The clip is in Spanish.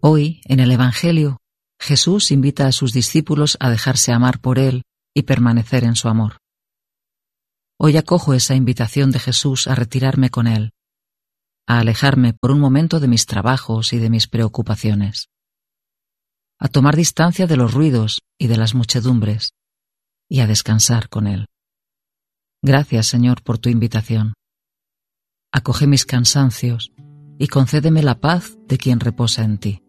Hoy, en el Evangelio, Jesús invita a sus discípulos a dejarse amar por Él y permanecer en su amor. Hoy acojo esa invitación de Jesús a retirarme con Él, a alejarme por un momento de mis trabajos y de mis preocupaciones, a tomar distancia de los ruidos y de las muchedumbres y a descansar con Él. Gracias, Señor, por tu invitación. Acoge mis cansancios y concédeme la paz de quien reposa en ti.